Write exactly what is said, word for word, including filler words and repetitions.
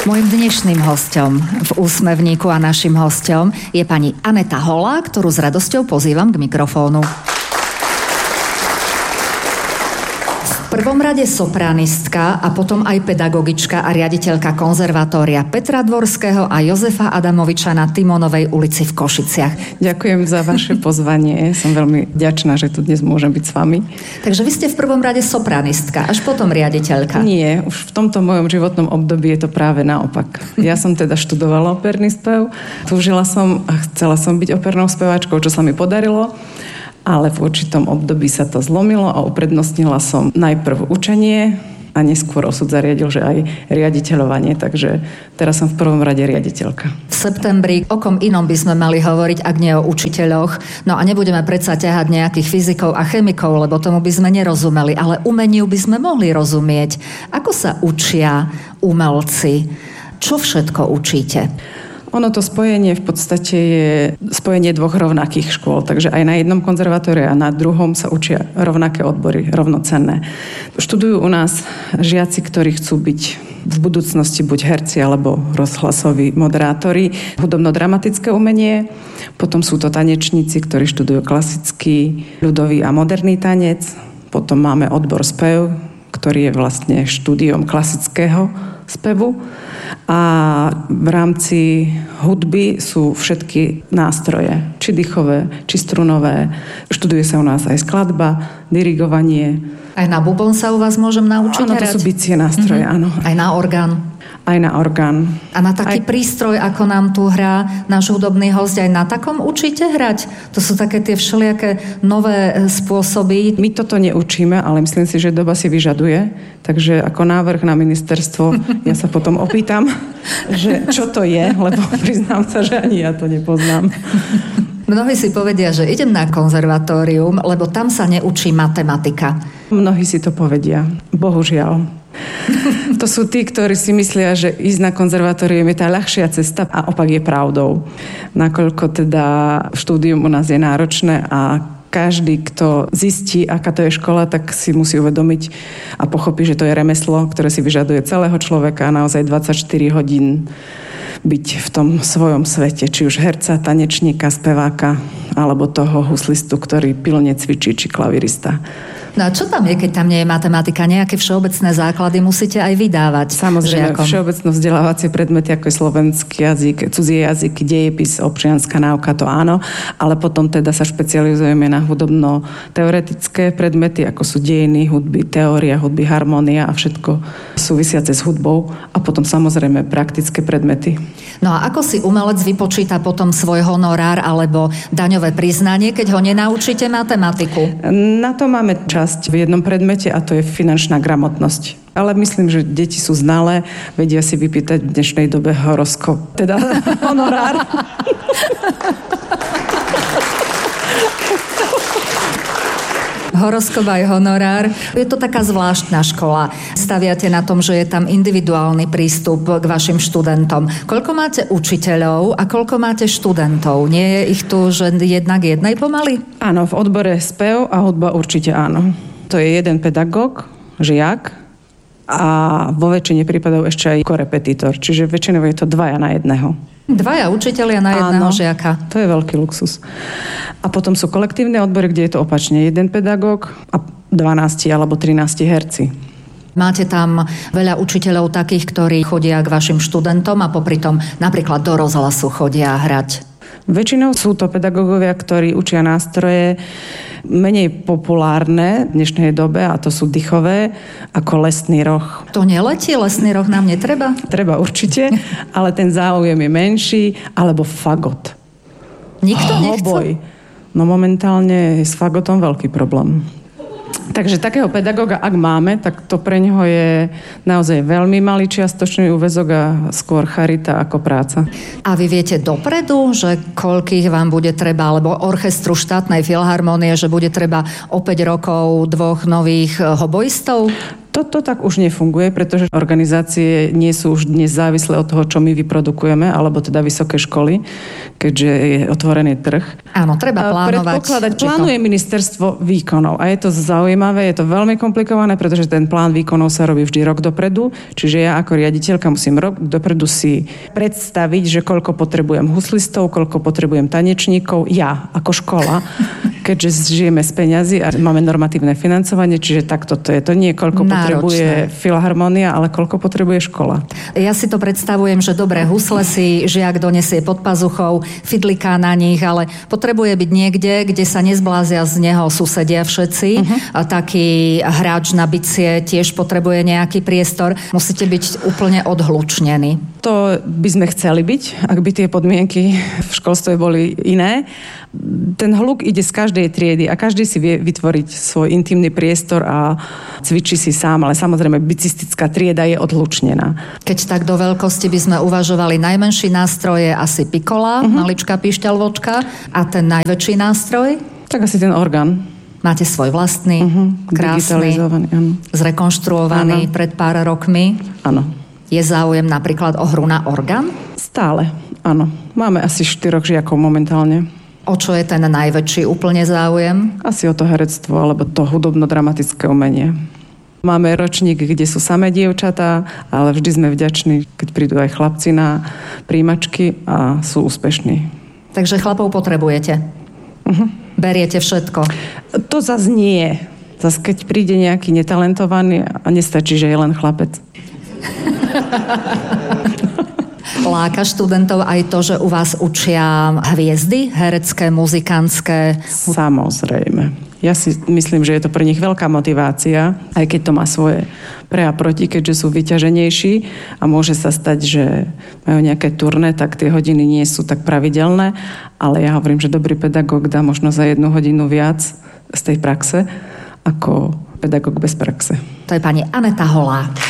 Mojím dnešným hosťom v Úsmevníku a našim hosťom je pani Aneta Holá, ktorú s radosťou pozývam k mikrofónu. V prvom rade sopranistka a potom aj pedagogička a riaditeľka konzervatória Petra Dvorského a Jozefa Adamoviča na Timonovej ulici v Košiciach. Ďakujem za vaše pozvanie. Som veľmi vďačná, že tu dnes môžem byť s vami. Takže vy ste v prvom rade sopranistka, až potom riaditeľka. Nie, už v tomto mojom životnom období je to práve naopak. Ja som teda študovala operný spev, túžila som a chcela som byť opernou speváčkou, čo sa mi podarilo. Ale v určitom období sa to zlomilo a uprednostnila som najprv učenie a neskôr osud zariadil, že aj riaditeľovanie, takže teraz som v prvom rade riaditeľka. V septembri o kom inom by sme mali hovoriť, ak nie o učiteľoch. No a nebudeme predsa ťahať nejakých fyzikov a chemikov, lebo tomu by sme nerozumeli, ale umeniu by sme mohli rozumieť. Ako sa učia umelci? Čo všetko učíte? Ono to spojenie v podstate je spojenie dvoch rovnakých škôl, takže aj na jednom konzervatóriu a na druhom sa učia rovnaké odbory, rovnocenné. Študujú u nás žiaci, ktorí chcú byť v budúcnosti buď herci alebo rozhlasoví moderátori, hudobno-dramatické umenie, potom sú to tanečníci, ktorí študujú klasický, ľudový a moderný tanec, potom máme odbor spev, ktorý je vlastne štúdiom klasického spevu. A v rámci hudby sú všetky nástroje, či dýchové, či strunové. Študuje sa u nás aj skladba, dirigovanie. Aj na bubon sa u vás môžem naučiť hrať? Áno, to sú bicie nástroje, mm-hmm. áno. Aj na orgán? Aj na orgán. A na taký aj... prístroj, ako nám tu hrá náš hudobný hosť, aj na takom učíte hrať? To sú také tie všelijaké nové spôsoby. My toto neučíme, ale myslím si, že doba si vyžaduje. Takže ako návrh na ministerstvo ja sa potom opýtam, že čo to je, lebo priznám sa, že ani ja to nepoznám. Mnohí si povedia, že idem na konzervatórium, lebo tam sa neučí matematika. Mnohí si to povedia. Bohužiaľ. To sú tí, ktorí si myslia, že ísť na konzervatórium je tá ľahšia cesta a opak je pravdou. Nakoľko teda štúdium u nás je náročné a každý, kto zistí, aká to je škola, tak si musí uvedomiť a pochopí, že to je remeslo, ktoré si vyžaduje celého človeka a naozaj dvadsaťštyri hodín byť v tom svojom svete, či už herca, tanečníka, speváka, alebo toho huslistu, ktorý pilne cvičí, či klavirista. No a čo tam je, keď tam nie je matematika? Nejaké všeobecné základy musíte aj vydávať. Samozrejme, žiakom. Všeobecno vzdelávacie predmety, ako je slovenský jazyk, cudzie jazyky, dejepis, občianská náuka, to áno, ale potom teda sa špecializujeme na hudobno-teoretické predmety, ako sú dejiny, hudby, teória, hudby, harmónia a všetko súvisiace s hudbou a potom samozrejme praktické predmety. No a ako si umelec vypočíta potom svoj honorár alebo daňové priznanie, keď ho nenaučíte matematiku? Na to máme čas v jednom predmete a to je finančná gramotnosť. Ale myslím, že deti sú znalé, vedia si vypýtať v dnešnej dobe horoskop, teda honorár. Horoskop aj honorár. Je to taká zvláštna škola. Staviate na tom, že je tam individuálny prístup k vašim študentom. Koľko máte učiteľov a koľko máte študentov? Nie je ich tu, že jednak jednej pomaly? Áno, v odbore spev a hudba určite áno. To je jeden pedagóg, žiak a vo väčšine prípadov ešte aj korepetitor. Čiže väčšinou je to dvaja na jedného. Dvaja učitelia na jedného Áno, žiaka. To je veľký luxus. A potom sú kolektívne odbory, kde je to opačne. Jeden pedagóg a dvanásť alebo trinásť herci. Máte tam veľa učiteľov takých, ktorí chodia k vašim študentom a popri tom napríklad do rozhlasu chodia hrať. Väčšinou sú to pedagógovia, ktorí učia nástroje menej populárne v dnešnej dobe, a to sú dýchové, ako lesný roh. To neletí? Lesný roh nám netreba? Treba určite, ale ten záujem je menší, alebo fagot. Nikto nechce? Hoboj. No momentálne je s fagotom veľký problém. Takže takého pedagóga, ak máme, tak to pre neho je naozaj veľmi malý čiastočný úväzok a skôr charita ako práca. A vy viete dopredu, že koľkých vám bude treba, alebo orchestru štátnej filharmonie, že bude treba o päť rokov dvoch nových hobojistov? Toto tak už nefunguje, pretože organizácie nie sú už dnes závislé od toho, čo my vyprodukujeme, alebo teda vysoké školy, keďže je otvorený trh. Áno, treba plánovať. Predpokladať, plánuje to... ministerstvo výkonov a je to zaujímavé, je to veľmi komplikované, pretože ten plán výkonov sa robí vždy rok dopredu, čiže ja ako riaditeľka musím rok dopredu si predstaviť, že koľko potrebujem huslistov, koľko potrebujem tanečníkov, ja ako škola, keďže žijeme z peňazí a máme normatívne financovanie, čiže takto to je. To nie koľko Náročné. Potrebuje filharmónia, ale koľko potrebuje škola. Ja si to predstavujem, že dobré husle si žiak donesie pod pazuchou, fidliká na nich, ale potrebuje byť niekde, kde sa nezblázia z neho susedia všetci. Uh-huh. A taký hráč na bicie tiež potrebuje nejaký priestor. Musíte byť úplne odhlučnení. To by sme chceli byť, ak by tie podmienky v školstve boli iné. Ten hluk ide z každej triedy a každý si vie vytvoriť svoj intimný priestor a cvičí si sám, ale samozrejme bicistická trieda je odhlučnená. Keď tak do veľkosti by sme uvažovali, najmenší nástroj je asi pikola, uh-huh. maličká píšťalvočka, a ten najväčší nástroj? Tak asi ten orgán. Máte svoj vlastný, uh-huh. krásny, zrekonštruovaný ano. Pred pár rokmi. Áno. Je záujem napríklad o hru na orgán? Stále, áno. Máme asi štyroch žiakov momentálne. O čo je ten najväčší úplne záujem? Asi o to herectvo, alebo to hudobno-dramatické umenie. Máme ročník, kde sú samé dievčatá, ale vždy sme vďační, keď prídu aj chlapci na príjmačky a sú úspešní. Takže chlapov potrebujete? Uh-huh. Beriete všetko? To zase nie. Zase keď príde nejaký netalentovaný a nestačí, že je len chlapec. Láka študentov aj to, že u vás učia hviezdy, herecké, muzikantské? Samozrejme. Ja si myslím, že je to pre nich veľká motivácia, aj keď to má svoje pre a proti, keďže sú vyťaženejší a môže sa stať, že majú nejaké turné, tak tie hodiny nie sú tak pravidelné, ale ja hovorím, že dobrý pedagóg dá možno za jednu hodinu viac z tej praxe, ako pedagóg bez praxe. To je pani Aneta Holá.